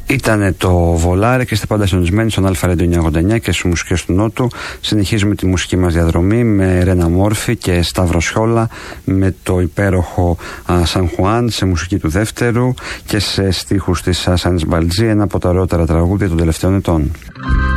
Ήτανε το Βολάρε και είστε πάντα συντονισμένοι στον Αλφα Radio 989 και στις μουσικές του Νότου. Συνεχίζουμε τη μουσική μας διαδρομή με Ρένα Μόρφη και Σταύρο Σιόλα, με το υπέροχο Σαν Χουάν σε μουσική του δεύτερου και σε στίχους της Σάνις Μπαλτζή, ένα από τα ωραιότερα τραγούδια των τελευταίων ετών.